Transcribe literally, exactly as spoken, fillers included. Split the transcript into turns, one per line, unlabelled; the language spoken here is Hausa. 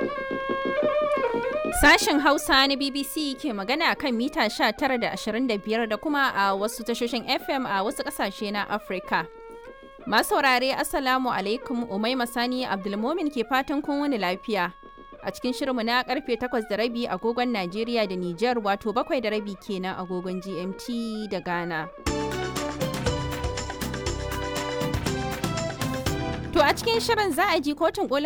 Sashen Hausa na B B C ke magana kan mita sha tara da ashirin da biyar da kuma a wasu tashoshin F M a wasu ƙasashe na Afirka. Masu saurare Assalamu alaikum, Umaima Sani Abdulmomin ke fatan kun wani lafiya. A cikin shirinmu na karfe takwas da rabi agogon Najeriya da Nijar, wato bakwai da rabi kenan agogon G M T da Ghana. To a cikin shirin za a ji kotun